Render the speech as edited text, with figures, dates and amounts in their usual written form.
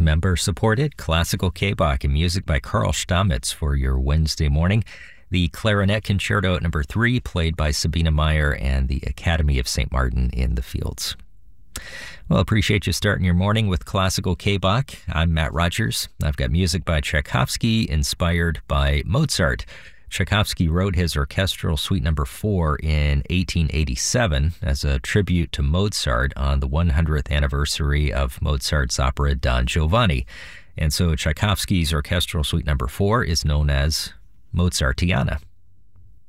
member-supported classical K-Bach and music by Carl Stamitz for your Wednesday morning. The Clarinet Concerto at number 3, played by Sabina Meyer and the Academy of St. Martin in the Fields. Well, appreciate you starting your morning with classical K-Bach. I'm Matt Rogers. I've got music by Tchaikovsky inspired by Mozart. Tchaikovsky wrote his orchestral suite number 4 in 1887 as a tribute to Mozart on the 100th anniversary of Mozart's opera Don Giovanni. And so Tchaikovsky's orchestral suite number 4 is known as Mozartiana.